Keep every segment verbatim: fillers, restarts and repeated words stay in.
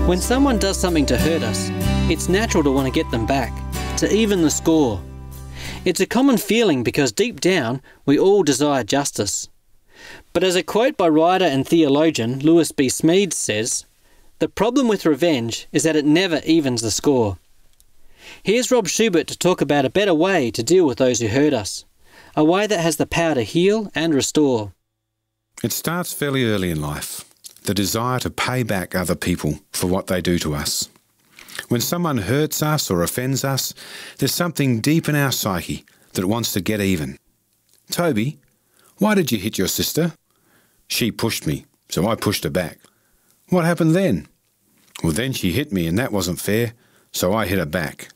When someone does something to hurt us, it's natural to want to get them back, to even the score. It's a common feeling because deep down we all desire justice. But as a quote by writer and theologian Lewis B. Smedes says, "The problem with revenge is that it never evens the score." Here's Rob Schubert to talk about a better way to deal with those who hurt us, a way that has the power to heal and restore. It starts fairly early in life, the desire to pay back other people for what they do to us. When someone hurts us or offends us, there's something deep in our psyche that wants to get even. "Toby, why did you hit your sister?" "She pushed me, so I pushed her back." "What happened then?" "Well, then she hit me and that wasn't fair, so I hit her back."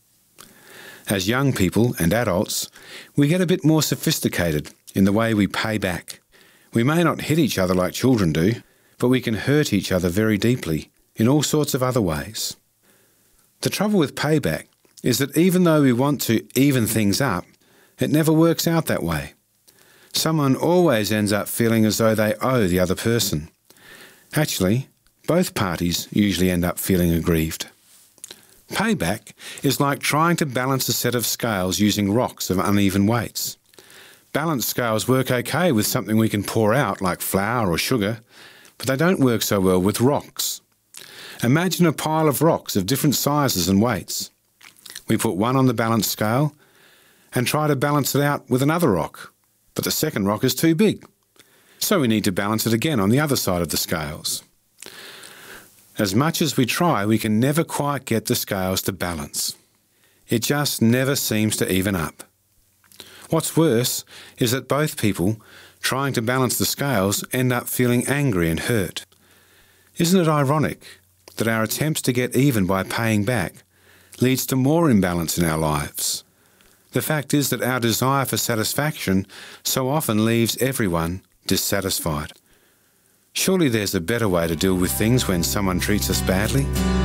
As young people and adults, we get a bit more sophisticated in the way we pay back. We may not hit each other like children do, but we can hurt each other very deeply in all sorts of other ways. The trouble with payback is that even though we want to even things up, it never works out that way. Someone always ends up feeling as though they owe the other person. Actually, both parties usually end up feeling aggrieved. Payback is like trying to balance a set of scales using rocks of uneven weights. Balanced scales work okay with something we can pour out like flour or sugar, but they don't work so well with rocks. Imagine a pile of rocks of different sizes and weights. We put one on the balance scale and try to balance it out with another rock, but the second rock is too big, so we need to balance it again on the other side of the scales. As much as we try, we can never quite get the scales to balance. It just never seems to even up. What's worse is that both people trying to balance the scales end up feeling angry and hurt. Isn't it ironic that our attempts to get even by paying back leads to more imbalance in our lives? The fact is that our desire for satisfaction so often leaves everyone dissatisfied. Surely there's a better way to deal with things when someone treats us badly?